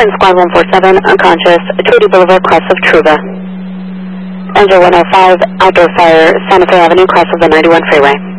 Current Squad 147, unconscious, Trudy Boulevard, cross of Truva. Engine 105, outdoor fire, Santa Fe Avenue, cross of the 91 freeway.